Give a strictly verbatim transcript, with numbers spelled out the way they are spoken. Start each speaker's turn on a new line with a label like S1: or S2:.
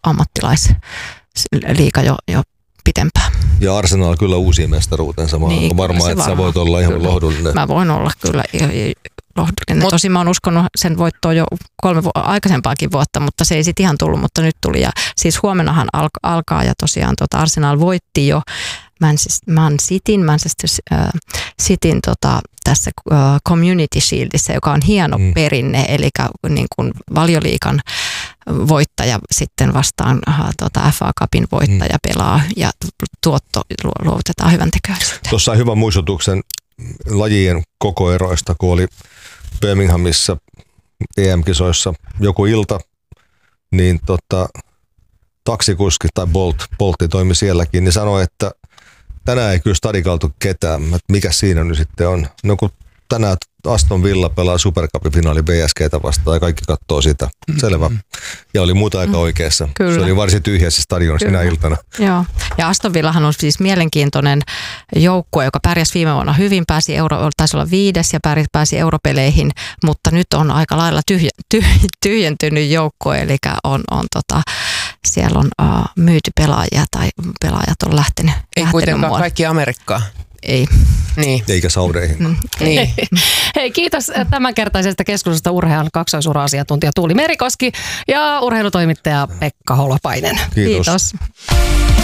S1: ammattilaisliiga jo, jo pitempään.
S2: Ja Arsenal kyllä uusi mestaruutensa. Mä niin, varmaan, että sä voit olla ihan kyllä lohdullinen.
S1: Mä voin olla kyllä lohdullinen. Mut, Tosin mä oon uskonut sen voittoa jo kolme vu- aikaisempaakin vuotta, mutta se ei sitten ihan tullut, mutta nyt tuli. Ja siis huomennahan al- alkaa ja tosiaan tota Arsenal voitti jo Man Cityn, Manchester äh, Cityn tota, tässä äh, Community Shieldissä, joka on hieno mm. perinne, eli niin kuin Valioliigan voittaja sitten vastaan äh, tota F A Cupin voittaja mm. pelaa ja tuotto luovutetaan hyväntekeväisyyteen.
S2: Tuossa on hyvä muistutuksen lajien kokoeroista, kun oli Birminghamissa E M-kisoissa joku ilta, niin tota, taksikuski tai Bolt, Boltti toimi sielläkin, niin sanoi, että tänään ei kyllä stadikaltu ketään, mikä siinä nyt sitten on. No kun tänään Aston Villa pelaa Supercupin-finaali B S G:tä vastaan ja kaikki katsoo sitä. Selvä. Ja oli muuta aika oikeassa. Kyllä. Se oli varsin tyhjä se stadion sinä iltana.
S1: Joo. Ja Aston Villahan on siis mielenkiintoinen joukkue, joka pärjäsi viime vuonna hyvin, pääsi euro, taisi olla viides ja pääsi europeleihin, mutta nyt on aika lailla tyhj, tyh, tyhjentynyt joukkue, eli on, on tota, siellä on uh, myyty pelaajia tai pelaajat on lähtenyt.
S3: Ei kuitenkaan kaikki Amerikkaan.
S1: Ei.
S3: Niin.
S2: Eikä saudeihin.
S1: Mm,
S4: niin. Hei, kiitos tämänkertaisesta keskustelusta urheilun kaksoisura-asiantuntija Tuuli Merikoski ja urheilutoimittaja Pekka Holopainen.
S2: Kiitos.
S1: Kiitos.